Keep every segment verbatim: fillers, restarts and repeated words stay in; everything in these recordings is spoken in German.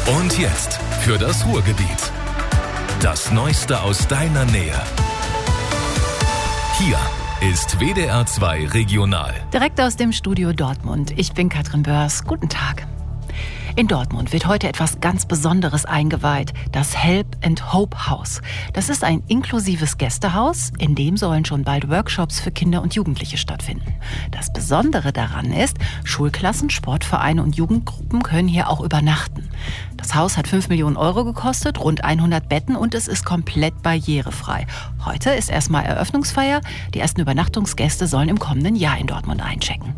Und jetzt für das Ruhrgebiet. Das Neueste aus deiner Nähe. Hier ist W D R zwei Regional. Direkt aus dem Studio Dortmund. Ich bin Katrin Börs. Guten Tag. In Dortmund wird heute etwas ganz Besonderes eingeweiht, das Help and Hope Haus. Das ist ein inklusives Gästehaus, in dem sollen schon bald Workshops für Kinder und Jugendliche stattfinden. Das Besondere daran ist, Schulklassen, Sportvereine und Jugendgruppen können hier auch übernachten. Das Haus hat fünf Millionen Euro gekostet, rund hundert Betten und es ist komplett barrierefrei. Heute ist erstmal Eröffnungsfeier. Die ersten Übernachtungsgäste sollen im kommenden Jahr in Dortmund einchecken.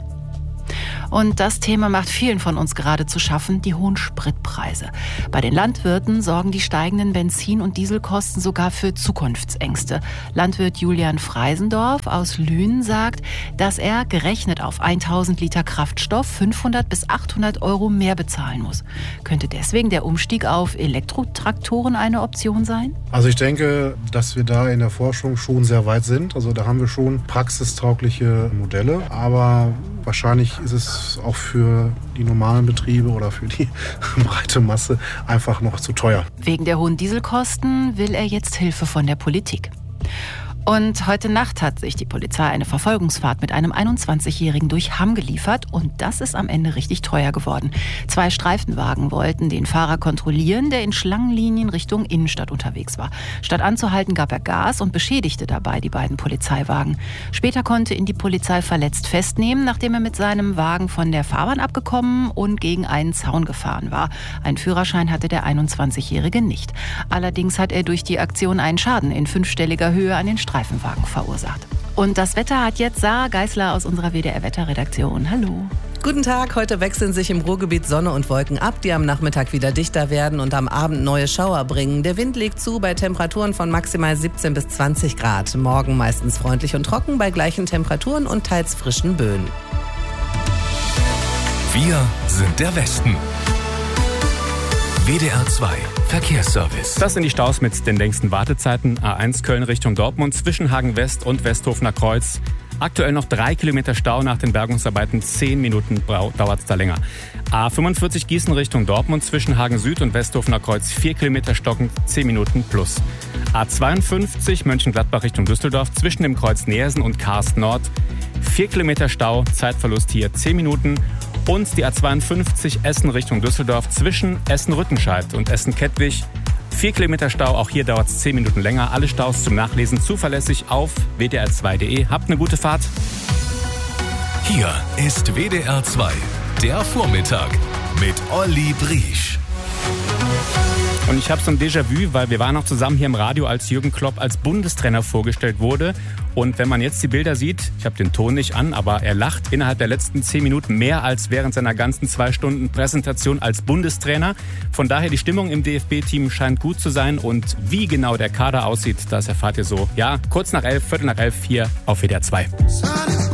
Und das Thema macht vielen von uns gerade zu schaffen, die hohen Spritpreise. Bei den Landwirten sorgen die steigenden Benzin- und Dieselkosten sogar für Zukunftsängste. Landwirt Julian Freisendorf aus Lünen sagt, dass er gerechnet auf tausend Liter Kraftstoff fünfhundert bis achthundert Euro mehr bezahlen muss. Könnte deswegen der Umstieg auf Elektrotraktoren eine Option sein? Also ich denke, dass wir da in der Forschung schon sehr weit sind. Also da haben wir schon praxistaugliche Modelle, aber wahrscheinlich ist es auch für die normalen Betriebe oder für die breite Masse einfach noch zu teuer. Wegen der hohen Dieselkosten will er jetzt Hilfe von der Politik. Und heute Nacht hat sich die Polizei eine Verfolgungsfahrt mit einem einundzwanzigjährigen durch Hamm geliefert und das ist am Ende richtig teuer geworden. Zwei Streifenwagen wollten den Fahrer kontrollieren, der in Schlangenlinien Richtung Innenstadt unterwegs war. Statt anzuhalten, gab er Gas und beschädigte dabei die beiden Polizeiwagen. Später konnte ihn die Polizei verletzt festnehmen, nachdem er mit seinem Wagen von der Fahrbahn abgekommen und gegen einen Zaun gefahren war. Einen Führerschein hatte der einundzwanzigjährige nicht. Allerdings hat er durch die Aktion einen Schaden in fünfstelliger Höhe an den Streifenwagen verursacht. Und das Wetter hat jetzt Sarah Geisler aus unserer W D R-Wetterredaktion. Hallo. Guten Tag, heute wechseln sich im Ruhrgebiet Sonne und Wolken ab, die am Nachmittag wieder dichter werden und am Abend neue Schauer bringen. Der Wind legt zu bei Temperaturen von maximal siebzehn bis zwanzig Grad. Morgen meistens freundlich und trocken bei gleichen Temperaturen und teils frischen Böen. Wir sind der Westen. W D R zwei Verkehrsservice. Das sind die Staus mit den längsten Wartezeiten. A eins Köln Richtung Dortmund zwischen Hagen West und Westhofener Kreuz. Aktuell noch drei Kilometer Stau nach den Bergungsarbeiten. Zehn Minuten dauert es da länger. A fünfundvierzig Gießen Richtung Dortmund zwischen Hagen Süd und Westhofener Kreuz. Vier Kilometer stockend, zehn Minuten plus. A zweiundfünfzig Mönchengladbach Richtung Düsseldorf zwischen dem Kreuz Neersen und Karst Nord. Vier Kilometer Stau, Zeitverlust hier zehn Minuten. Und die A zweiundfünfzig Essen Richtung Düsseldorf zwischen Essen-Rüttenscheid und Essen-Kettwig. Vier Kilometer Stau, auch hier dauert es zehn Minuten länger. Alle Staus zum Nachlesen zuverlässig auf w d r zwei punkt d e. Habt eine gute Fahrt. Hier ist W D R zwei, der Vormittag mit Olli Briesch. Und ich habe so ein Déjà-vu, weil wir waren noch zusammen hier im Radio, als Jürgen Klopp als Bundestrainer vorgestellt wurde. Und wenn man jetzt die Bilder sieht, ich habe den Ton nicht an, aber er lacht innerhalb der letzten zehn Minuten mehr als während seiner ganzen zwei Stunden Präsentation als Bundestrainer. Von daher, die Stimmung im D F B-Team scheint gut zu sein. Und wie genau der Kader aussieht, das erfahrt ihr so, ja, kurz nach elf, Viertel nach elf hier auf W D R zwei.